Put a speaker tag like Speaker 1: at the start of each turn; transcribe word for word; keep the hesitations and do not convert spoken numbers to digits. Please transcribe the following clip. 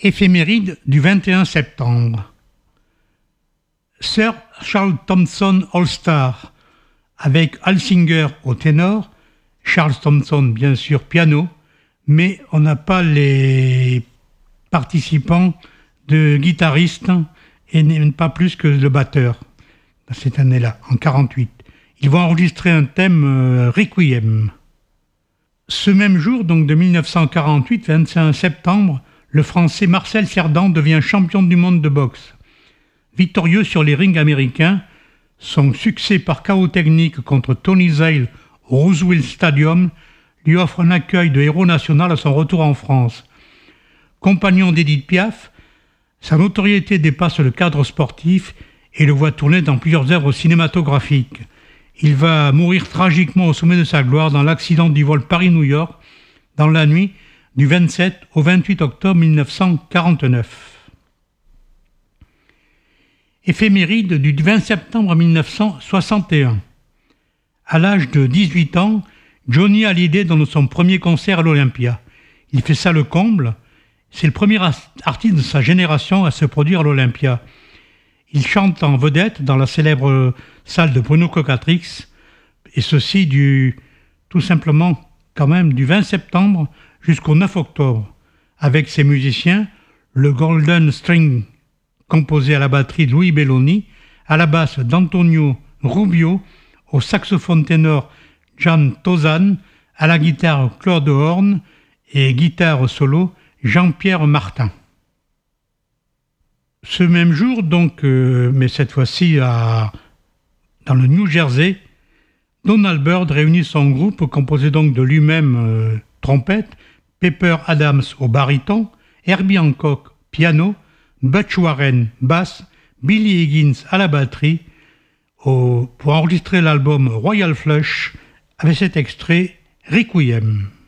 Speaker 1: Éphéméride du vingt et un septembre. Sir Charles Thompson All-Star, avec Al Singer au ténor, Charles Thompson bien sûr piano, mais on n'a pas les participants de guitaristes et pas plus que le batteur cette année-là, en quarante-huit. Ils vont enregistrer un thème euh, Requiem. Ce même jour, donc de dix-neuf cent quarante-huit, vingt-cinq septembre, le Français Marcel Cerdan devient champion du monde de boxe. Victorieux sur les rings américains, son succès par chaos technique contre Tony Zale au Roosevelt Stadium lui offre un accueil de héros national à son retour en France. Compagnon d'Édith Piaf, sa notoriété dépasse le cadre sportif et le voit tourner dans plusieurs œuvres cinématographiques. Il va mourir tragiquement au sommet de sa gloire dans l'accident du vol Paris-New York dans la nuit du vingt-sept au vingt-huit octobre dix-neuf cent quarante-neuf. Éphéméride du vingt septembre dix-neuf cent soixante et un. À l'âge de dix-huit ans, Johnny Hallyday donne son premier concert à l'Olympia. Il fait ça le comble. C'est le premier artiste de sa génération à se produire à l'Olympia. Il chante en vedette dans la célèbre salle de Bruno Cocatrix, et ceci du, tout simplement, quand même, du vingt septembre jusqu'au neuf octobre, avec ses musiciens, le Golden String, composé à la batterie de Louis Belloni, à la basse d'Antonio Rubio, au saxophone ténor Jan Tozan, à la guitare Claude Horn et guitare solo Jean-Pierre Martin. Ce même jour, donc, euh, mais cette fois-ci à, dans le New Jersey, Donald Byrd réunit son groupe composé donc de lui-même euh, trompette, Pepper Adams au baryton, Herbie Hancock piano, Butch Warren basse, Billy Higgins à la batterie, au, pour enregistrer l'album Royal Flush avec cet extrait Requiem.